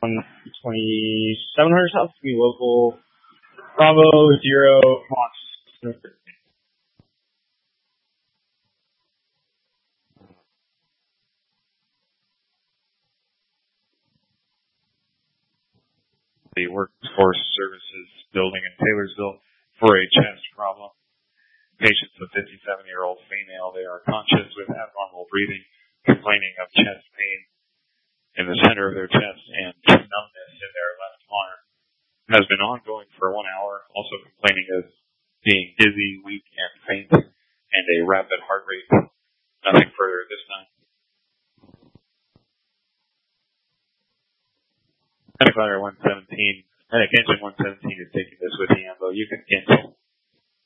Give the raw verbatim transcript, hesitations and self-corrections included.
twenty-seven hundred south to be local. Bravo zero Fox. The Workforce Services building in Taylorsville for a chest problem. Patients, a fifty-seven-year-old female. They are conscious with abnormal breathing, complaining of chest pain in the center of their chest and numbness in their left arm. Has been ongoing for one hour, also complaining of being dizzy, weak, and faint, and a rapid heart rate. Nothing further at this time. Medic Ladder one seventeen, Medic Engine one seventeen is taking this with the ambo. You can cancel.